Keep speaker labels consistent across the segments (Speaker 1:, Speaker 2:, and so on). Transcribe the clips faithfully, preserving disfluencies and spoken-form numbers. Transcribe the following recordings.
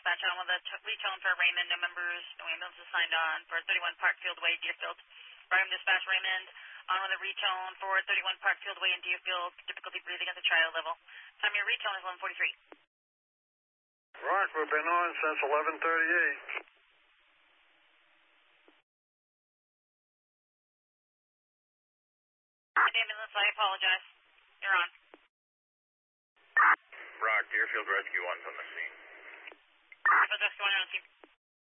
Speaker 1: dispatch on with a retone for Raymond. No members, no ambulance is signed on for thirty-one Parkfield Way, Deerfield. Ryan dispatch Raymond on with a retone for thirty-one Parkfield Way in Deerfield. Difficulty breathing at the trial level. Time your retone is eleven forty-three.
Speaker 2: Rock, we've been on since eleven thirty-eight.
Speaker 1: Ambulance, I apologize. You're on.
Speaker 3: Rock, Deerfield Rescue one's on the scene.
Speaker 1: Deerfield Rescue one on the scene.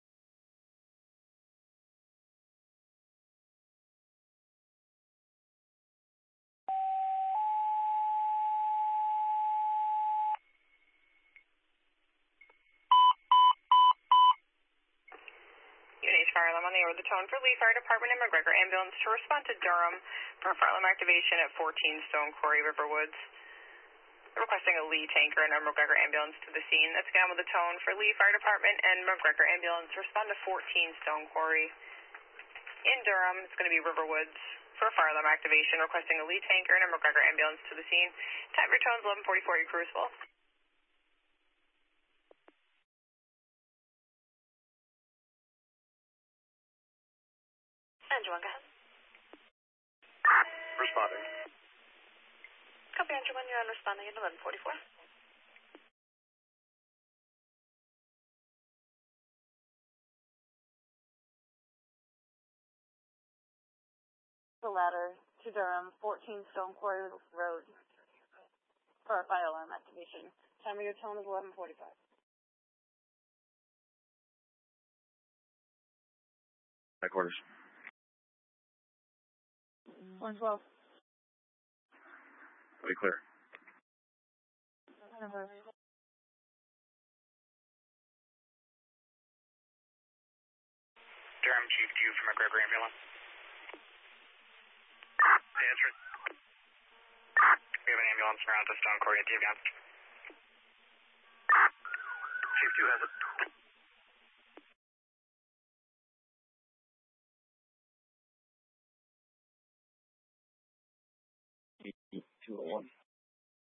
Speaker 4: Fire alarm on the over the tone for Lee Fire Department and McGregor Ambulance to respond to Durham for fire alarm activation at fourteen Stone Quarry, Riverwoods. Requesting a Lee tanker and a McGregor Ambulance to the scene. That's again with the tone for Lee Fire Department and McGregor Ambulance to respond to fourteen Stone Quarry. In Durham, it's going to be Riverwoods for fire alarm activation. Requesting a Lee tanker and a McGregor Ambulance to the scene. Time returns eleven forty-four, your crucible. Andrew, go ahead.
Speaker 3: Responding.
Speaker 4: Copy, Andrew, you're on responding at eleven forty-four.
Speaker 5: The ladder to Durham, fourteen Stone Quarry Road for a fire alarm activation. Time of your tone is eleven forty-five.
Speaker 3: Headquarters.
Speaker 5: one twelve.
Speaker 3: Pretty clear.
Speaker 5: Number.
Speaker 3: Durham Chief, do you from McGregor Ambulance? Answer. We have an ambulance around to Stone Quarry at the event. Chief two has it. two oh one.